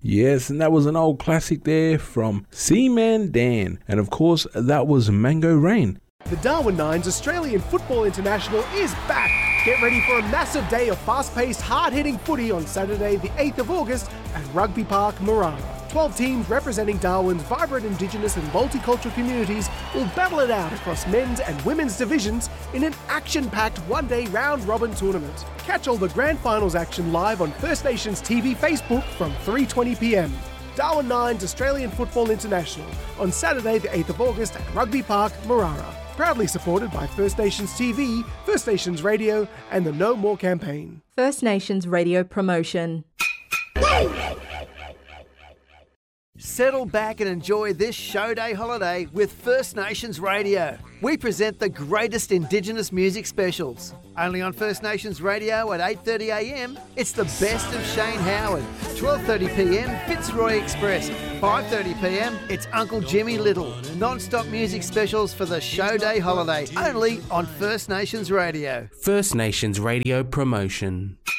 Yes, and that was an old classic there from Seaman Dan. And of course, that was Mango Rain. The Darwin Nines Australian Football International is back. Get ready for a massive day of fast-paced, hard-hitting footy on Saturday the 8th of August at Rugby Park, Marara. 12 teams representing Darwin's vibrant Indigenous and multicultural communities will battle it out across men's and women's divisions in an action-packed one-day round-robin tournament. Catch all the grand finals action live on First Nations TV Facebook from 3:20pm. Darwin Nines Australian Football International on Saturday the 8th of August at Rugby Park, Marara. Proudly supported by First Nations TV, First Nations Radio and the No More campaign. First Nations Radio promotion. Settle back and enjoy this show day holiday with First Nations Radio. We present the greatest Indigenous music specials. Only on First Nations Radio at 8:30am, it's the best of Shane Howard. 12:30pm, Fitzroy Express. 5:30pm, it's Uncle Jimmy Little. Non-stop music specials for the show day holiday. Only on First Nations Radio. First Nations Radio promotion.